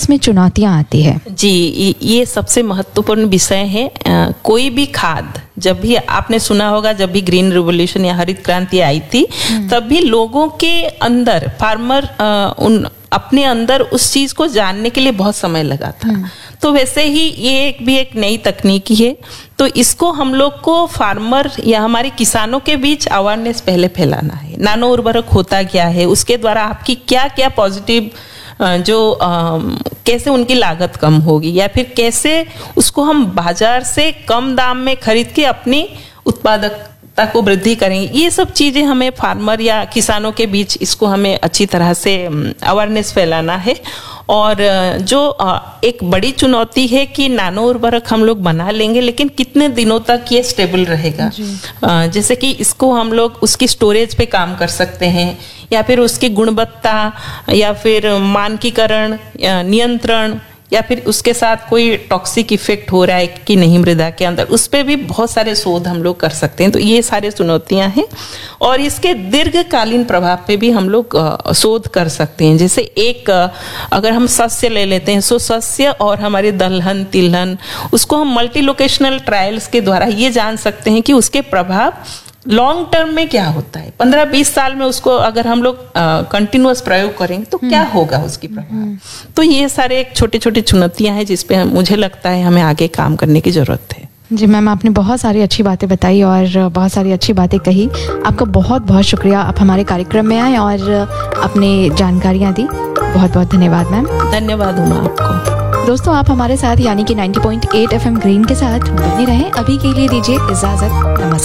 इसमें चुनौतियाँ आती है? जी, ये सबसे महत्वपूर्ण विषय है। कोई भी खाद, जब भी आपने सुना होगा, जब भी ग्रीन रिवोल्यूशन या हरित क्रांति आई थी, तब भी लोगों के अंदर, फार्मर अपने अंदर उस चीज को जानने के लिए बहुत समय लगा था। तो वैसे ही ये भी एक नई तकनीकी है, तो इसको हम लोग को फार्मर या हमारे किसानों के बीच अवेयरनेस पहले फैलाना है। नानो उर्वरक होता क्या है, उसके द्वारा आपकी क्या क्या पॉजिटिव कैसे उनकी लागत कम होगी, या फिर कैसे उसको हम बाजार से कम दाम में खरीद के अपनी उत्पादकता को वृद्धि करेंगे। ये सब चीजें हमें फार्मर या किसानों के बीच इसको हमें अच्छी तरह से अवेयरनेस फैलाना है। और जो एक बड़ी चुनौती है कि नानो उर्वरक हम लोग बना लेंगे, लेकिन कितने दिनों तक ये स्टेबल रहेगा। जैसे कि इसको हम लोग उसकी स्टोरेज पे काम कर सकते हैं, या फिर उसकी गुणवत्ता, या फिर मानकीकरण, नियंत्रण, या फिर उसके साथ कोई टॉक्सिक इफेक्ट हो रहा है कि नहीं मृदा के अंदर, उस पे भी बहुत सारे शोध हम लोग कर सकते हैं। तो ये सारे चुनौतियां हैं, और इसके दीर्घकालीन प्रभाव पे भी हम लोग शोध कर सकते हैं। जैसे एक अगर हम सस्य ले लेते हैं, सो सस्य और हमारे दलहन, तिलहन, उसको हम मल्टी लोकेशनल ट्रायल्स के द्वारा ये जान सकते हैं कि उसके प्रभाव लॉन्ग टर्म में क्या होता है। 15-20 साल में उसको अगर हम लोग कंटिन्यूअस प्रयोग करेंगे तो क्या होगा उसकी प्रभाव। तो ये सारे एक छोटी छोटी चुनौतियां हैं जिसपे मुझे लगता है हमें आगे काम करने की जरूरत है। जी मैम, आपने बहुत सारी अच्छी बातें बताई और बहुत सारी अच्छी बातें कही। आपका बहुत बहुत शुक्रिया, आप हमारे कार्यक्रम में आए और अपनी जानकारियाँ दी। बहुत बहुत धन्यवाद मैम। धन्यवाद उमा आपको। दोस्तों, आप हमारे साथ यानी कि 90.8 FM ग्रीन के साथ बने रहें। अभी के लिए दीजिए इजाजत। नमस्कार।